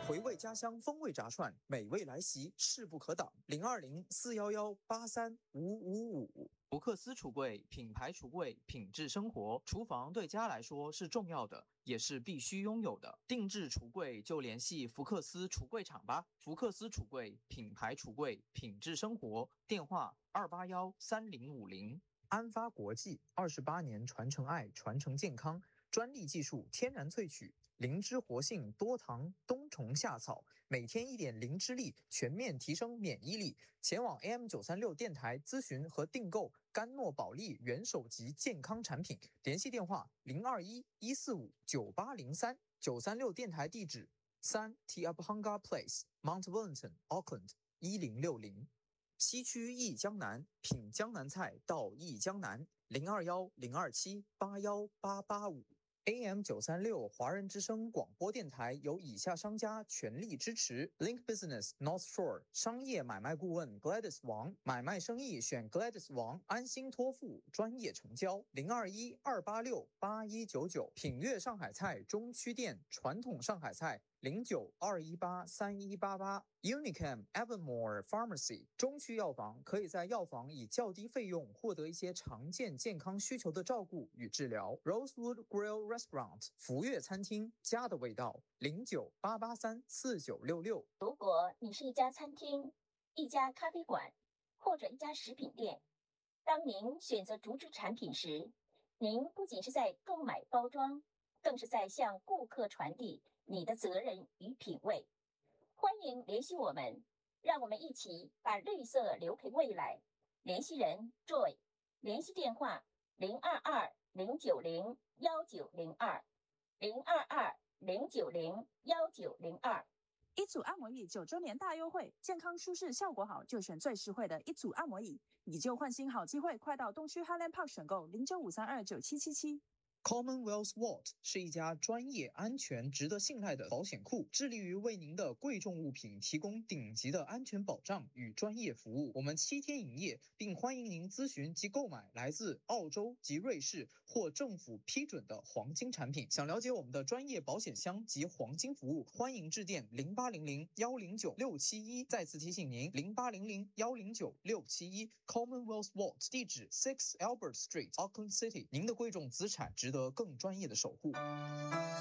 回味家乡风味炸串，美味来袭，势不可挡。020-411-83555。 福克斯橱柜，品牌橱柜，品质生活。厨房对家来说是重要的，也是必须拥有的。定制橱柜就联系福克斯橱柜厂吧。福克斯橱柜，品牌橱柜，品质生活。电话281-3050。 安发国际28年传承爱，传承健康，专利技术，天然萃取，灵芝活性，多糖，冬虫夏草，每天一点灵芝力，全面提升免疫力。前往 AM936电台咨询和订购甘诺宝利元首级健康产品，联系电话021-145-9803。936电台地址3 Tiabhanga Place Mount Wellington Auckland 1060。西区忆江南，品江南菜到忆江南，021-027-81885。AM936华人之声广播电台由以下商家全力支持 ：Link Business North Shore 商业买卖顾问 Gladys 王，买卖生意选 Gladys 王，安心托付，专业成交。021-286-8199。品悦上海菜中区店，传统上海菜。09-218-3188 Unicam Evermore Pharmacy 中区药房，可以在药房以较低费用获得一些常见健康需求的照顾与治疗。Rosewood Grill Restaurant 福悦餐厅，家的味道。09-883-4966。 如果你是一家餐厅、一家咖啡馆或者一家食品店，当您选择竹制产品时，您不仅是在购买包装，更是在向顾客传递你的责任与品味。欢迎联系我们，让我们一起把绿色留给未来。联系人 Joy， 联系电话022-090-1902，022-090-1902。 一组按摩椅9周年大优惠，健康舒适效果好，就选最实惠的一组按摩椅，以旧换新好机会，快到东区 Highland Park 选购095329777。 Commonwealth Vault 是一家专业、安全、值得信赖的保险库，致力于为您的贵重物品提供顶级的安全保障与专业服务。我们7天营业，并欢迎您咨询及购买来自澳洲及瑞士或政府批准的黄金产品。想了解我们的专业保险箱及黄金服务，欢迎致电0800-109-671。再次提醒您，0800-109-671。Commonwealth Vault 地址6 Albert Street Auckland City。您的贵重资产值得更专业的守护。